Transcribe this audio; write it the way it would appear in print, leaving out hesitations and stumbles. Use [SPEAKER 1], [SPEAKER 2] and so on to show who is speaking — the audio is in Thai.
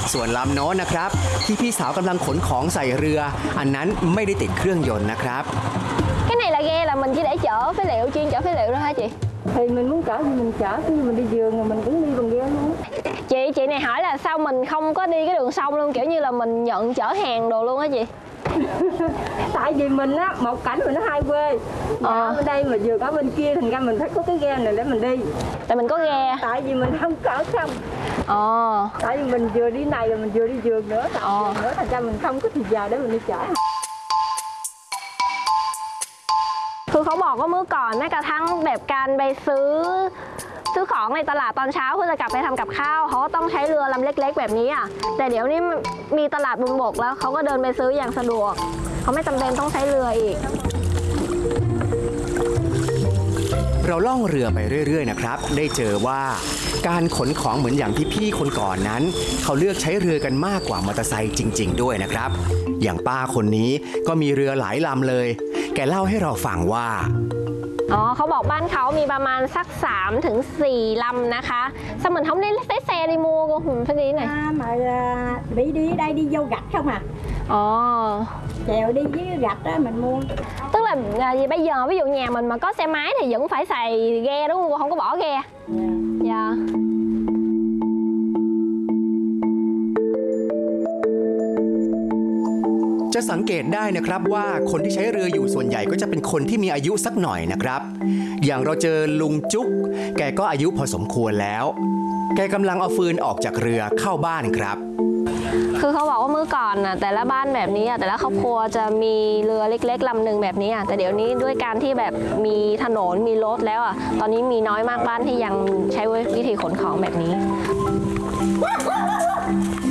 [SPEAKER 1] ส่วนลำโน้นนะครับที่พี่สาวกำลังขนของใส่เรืออันนั้นไม่ได้ติดเครื่องยนต์นะครับ
[SPEAKER 2] Cái này là ghe là mình chỉ để chở phế liệu, chuyên chở phế liệu thôi hả chị?
[SPEAKER 3] Thì mình muốn chở thì mình chở, khi mình đi vườn rồi mình cũng đi bằng ghe luôn.
[SPEAKER 2] Chị này hỏi là sao mình không có đi cái đường sông luôn, kiểu như là mình nhận chở hàng đồ luôn hả chị?
[SPEAKER 3] Tại vì mình á, một cảnh mình nó hai quê. Ở đây mà vườn ở bên kia, thành ra mình phải có cái ghe này để mình đi.
[SPEAKER 2] Tại mình có ghe.
[SPEAKER 3] Tại vì mình không có sông. Tại vì mình vừa đi này rồi mình vừa đi vườn nữa, nữa thành ra mình không có thì giờ để mình đi chở.
[SPEAKER 2] คือเขาบอกว่าเมื่อก่อนแม้กระทั่งแบบการไปซื้อของในตลาดตอนเช้าเพื่อจะกลับไปทำกับข้าวเขาก็ต้องใช้เรือลำเล็กๆแบบนี้อ่ะแต่เดี๋ยวนี้มีตลาดบนบกแล้วเขาก็เดินไปซื้ออย่างสะดวกเขาไม่จำเป็นต้องใช้เรืออีก
[SPEAKER 1] เราล่องเรือไปเรื่อยๆนะครับได้เจอว่าการขนของเหมือนอย่างที่พี่คนก่อนนั้นเขาเลือกใช้เรือกันมากกว่ามอเตอร์ไซค์จริงๆด้วยนะครับอย่างป้าคนนี้ก็มีเรือหลายลำเลยแกเล่าให้เราฟังว่า
[SPEAKER 2] เขาบอกบ้านเขามีประมาณสัก3 ถึง 4 ลำนะคะsao mình không đi lấy xe đi mua cô phải đi này
[SPEAKER 3] mà bị đi ở đây đi vô gạch không à chèo đi với gạch đó mình mua
[SPEAKER 2] tức là bây giờ ví dụ nhà mình mà có xe máy thì vẫn phải xài ghe đúng không cô không có bỏ ghe dạ
[SPEAKER 1] จะสังเกตได้นะครับว่าคนที่ใช้เรืออยู่ส่วนใหญ่ก็จะเป็นคนที่มีอายุสักหน่อยนะครับอย่างเราเจอลุงจุ๊กแกก็อายุพอสมควรแล้วแกกำลังเอาฟืนออกจากเรือเข้าบ้านครับ
[SPEAKER 2] คือเขาบอกว่าเมื่อก่อนแต่ละบ้านแบบนี้แต่ละครอบครัวจะมีเรือเล็กๆลำหนึ่งแบบนี้แต่เดี๋ยวนี้ด้วยการที่แบบมีถนนมีรถแล้วตอนนี้มีน้อยมากบ้านที่ยังใช้วิธีขนของแบบนี้